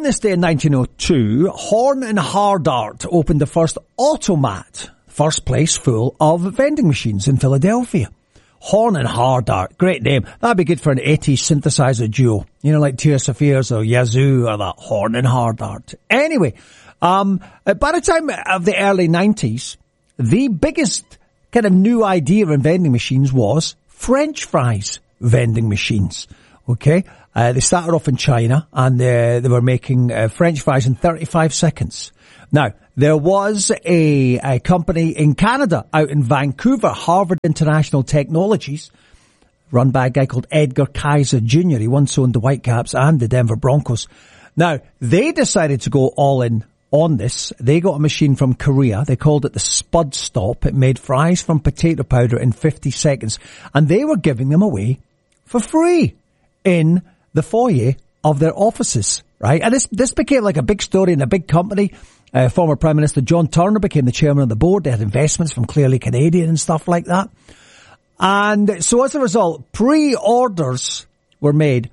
this day in 1902, Horn and Hardart opened the first automat, first place full of vending machines in Philadelphia. Horn and Hardart, great name. That'd be good for an 80s synthesizer duo. You know, like Tears of Fears or Yazoo or that Horn and Hardart. Anyway, by the time of the early 90s, the biggest kind of new idea in vending machines was French fries vending machines. Okay? They started off in China and they were making French fries in 35 seconds. Now, there was a company in Canada out in Vancouver, Harvard International Technologies, run by a guy called Edgar Kaiser Jr. He once owned the Whitecaps and the Denver Broncos. Now, they decided to go all in on this. They got a machine from Korea. They called it the Spud Stop. It made fries from potato powder in 50 seconds. And they were giving them away for free in the foyer of their offices, right? And this became like a big story in a big company. Former Prime Minister John Turner became the chairman of the board. They had investments from Clearly Canadian and stuff like that. And so as a result, pre-orders were made,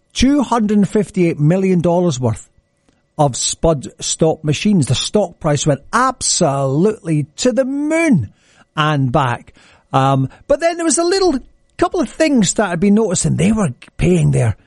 $258 million worth of Spud Stop machines. The stock price went absolutely to the moon and back. But then there was a couple of things that I'd been noticing. They were paying their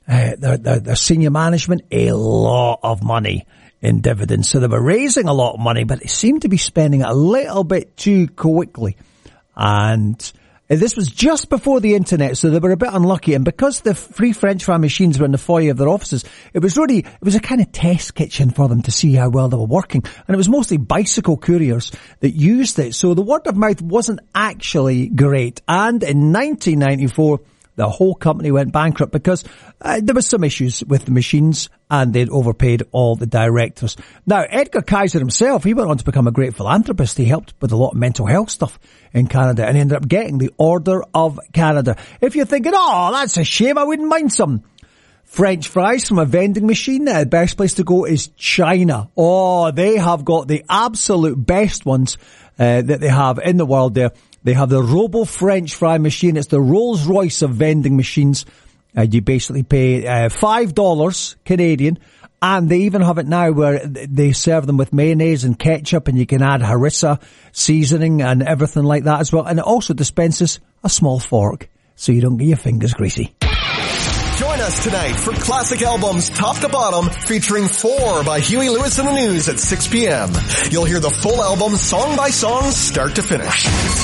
senior management a lot of money in dividends. So they were raising a lot of money, but they seemed to be spending it a little bit too quickly. And this was just before the internet, so they were a bit unlucky. And because the free French fry machines were in the foyer of their offices, it was a kind of test kitchen for them to see how well they were working. And it was mostly bicycle couriers that used it. So the word of mouth wasn't actually great. And in 1994, the whole company went bankrupt because there was some issues with the machines and they'd overpaid all the directors. Now, Edgar Kaiser himself, he went on to become a great philanthropist. He helped with a lot of mental health stuff in Canada and he ended up getting the Order of Canada. If you're thinking, oh, that's a shame, I wouldn't mind some French fries from a vending machine, the best place to go is China. Oh, they have got the absolute best ones that they have in the world there. They have the Robo French fry machine. It's the Rolls Royce of vending machines. You basically pay $5 Canadian, and they even have it now where they serve them with mayonnaise and ketchup, and you can add harissa seasoning and everything like that as well. And it also dispenses a small fork, so you don't get your fingers greasy. Join us tonight for Classic Albums Top to Bottom, featuring 4 by Huey Lewis and the News at 6 p.m. You'll hear the full album song by song, start to finish.